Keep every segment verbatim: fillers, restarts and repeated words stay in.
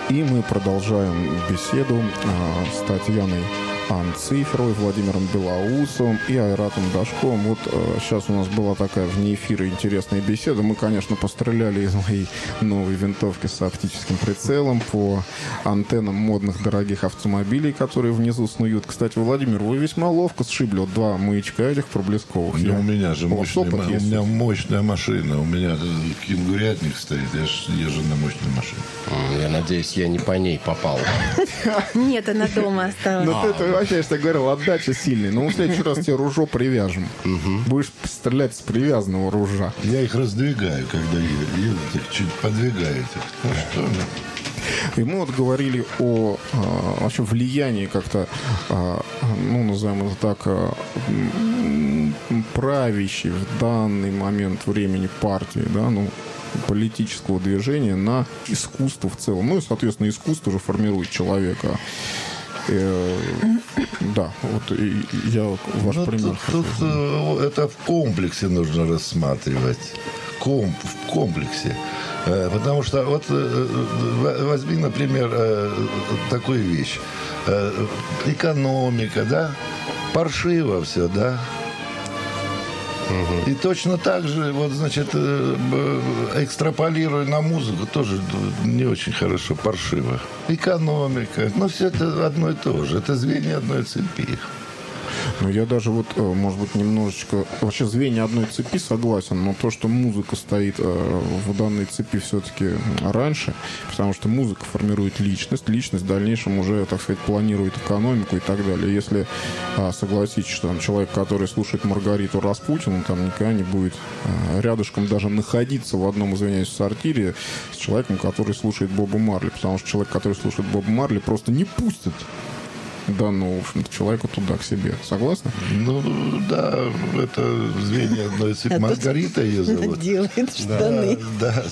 И мы продолжаем беседу а, с Татьяной Анциферовой, Владимиром Белоусовым и Айратом Дашковым. Вот э, сейчас у нас была такая вне эфира интересная беседа. Мы, конечно, постреляли из моей новой винтовки с оптическим прицелом по антеннам модных дорогих автомобилей, которые внизу снуют. Кстати, Владимир, вы весьма ловко сшибли вот два маячка этих проблесковых. Ну, Я... у меня же у мощная, опыт у есть. меня мощная машина. У меня кенгурятник стоит. Я же езжу на мощной машине. Я надеюсь, я не по ней попал. Нет, она дома осталась. Ну, ты вообще, я же говорил, отдача сильная. Но в следующий раз тебе ружо привяжем. Будешь стрелять с привязанного ружа. Я их раздвигаю, когда еду, так чуть подвигаю их. Ну что? И мы вот говорили о а, вообще влиянии как-то, а, ну, назовем это так, а, м, правящей в данный момент времени партии, да, ну, политического движения на искусство в целом. Ну и, соответственно, искусство уже формирует человека. Э, да, вот и я ваш Ну, пример. тут, тут э, это в комплексе нужно рассматривать. Комп, в комплексе. Э, потому что вот э, возьми, например, э, такую вещь. Э, экономика, да? Паршиво все, да? И точно так же, вот, значит, экстраполируя на музыку, тоже не очень хорошо, паршиво. Экономика, ну, все это одно и то же. Это звенья одной цепи. Ну, я даже вот, может быть, немножечко... Вообще, звенья одной цепи согласен, но то, что музыка стоит в данной цепи все-таки раньше, потому что музыка формирует личность, личность в дальнейшем уже, так сказать, планирует экономику и так далее. Если согласитесь, что там человек, который слушает Маргариту Распутину, там никогда не будет рядышком даже находиться в одном, извиняюсь, сортире с человеком, который слушает Боба Марли, потому что человек, который слушает Боба Марли, просто не пустит данного, в общем-то, человека туда, к себе. Согласны? Ну, да, это звенья одной цепи. Маргарита ее зовут. Делает штаны. Да, да.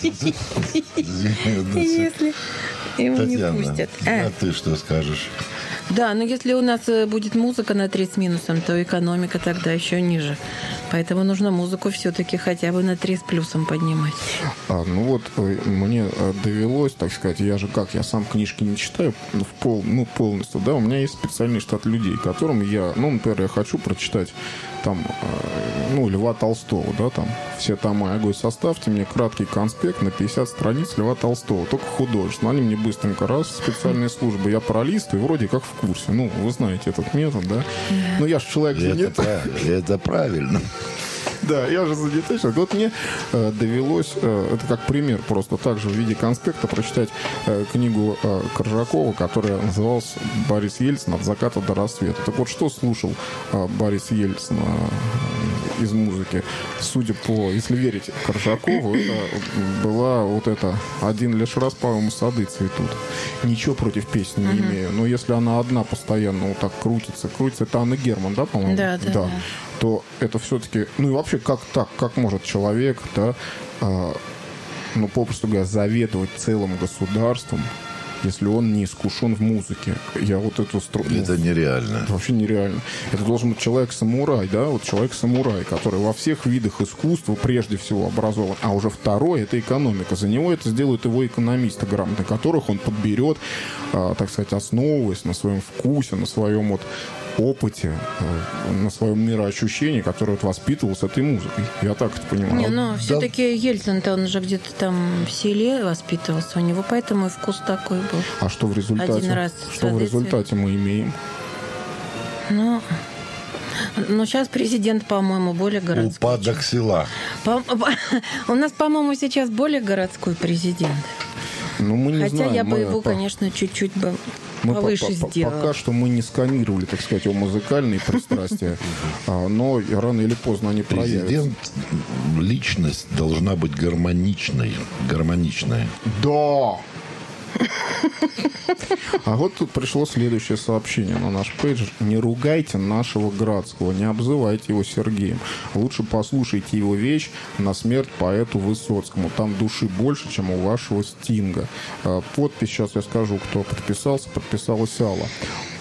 Звенья одной цепи. Если ему не Татьяна, пустят. а ты что скажешь? Да, но если у нас будет музыка на три с минусом, то экономика тогда еще ниже. Поэтому нужно музыку все-таки хотя бы на три с плюсом поднимать. А, ну вот, мне довелось, так сказать, я же как, я сам книжки не читаю в пол, ну, полностью, да, у меня есть специальный штат людей, которым я, ну, например, я хочу прочитать там, ну, Льва Толстого, да, там, все тома. Я говорю, составьте мне краткий конспект на пятьдесят страниц Льва Толстого, только художественно. Они мне быстренько раз, специальные службы, я пролистываю, вроде как в курсе. Ну, вы знаете этот метод, да? Ну, я же человек занятый. Это, это правильно. Да, я же занятой человек. Вот мне э, довелось, э, это как пример, просто также в виде конспекта прочитать э, книгу э, Коржакова, которая называлась «Борис Ельцин. От заката до рассвета». Так вот, что слушал э, Борис Ельцин э, из музыки? Судя по, если верить Коржакову, это была вот эта «Один лишь раз, по-моему, сады цветут». Ничего против песни не имею, но если она одна постоянно вот так крутится, крутится, это Анна Герман, да, по-моему? Да, да, да. То это все-таки... Ну и вообще, как так? Как может человек, да, э, ну, попросту говоря, заведовать целым государством, если он не искушен в музыке? Я вот эту строю... Это нереально. Это вообще нереально. Это должен быть человек-самурай, да, вот человек-самурай, который во всех видах искусства прежде всего образован. А уже второй — это экономика. За него это сделают его экономисты грамотные, которых он подберет, э, так сказать, основываясь на своем вкусе, на своем вот опыте, на своем мироощущении, которое вот воспитывался этой музыкой. Я так это понимаю. Не, ну, все-таки Ельцин-то он же где-то там в селе воспитывался. У него поэтому и вкус такой был. А что в результате? Один раз Что в результате мы имеем? Ну, ну, сейчас президент, по-моему, более городской. Упадок села. По- У нас, по-моему, сейчас более городской президент. Ну, мы не Хотя знаем. я бы мы его, по... конечно, чуть-чуть бы Мы повыше по- по- сделала. Пока что мы не сканировали, так сказать, его музыкальные пристрастия, но рано или поздно они проявятся. Президент, личность должна быть гармоничной. Гармоничная. Да! А вот тут пришло следующее сообщение на наш пейдж. Не ругайте нашего Градского, не обзывайте его Сергеем. Лучше послушайте его вещь «На смерть поэту Высоцкому». Там души больше, чем у вашего Стинга. Подпись, сейчас я скажу, кто подписался. Подписалась Алла.